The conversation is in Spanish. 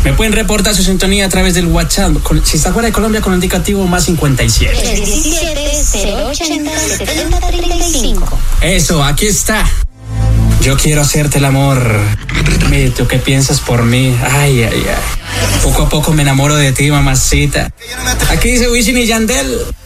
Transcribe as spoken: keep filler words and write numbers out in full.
Me pueden reportar su sintonía a través del WhatsApp. Con, si está fuera de Colombia, con el indicativo más cincuenta y siete. tres diecisiete, cero ochenta, setenta, treinta y cinco. Eso, aquí está. Yo quiero hacerte el amor. Dime, ¿tú qué piensas por mí? Ay, ay, ay. Poco a poco me enamoro de ti, mamacita. Aquí dice Wisin y Yandel.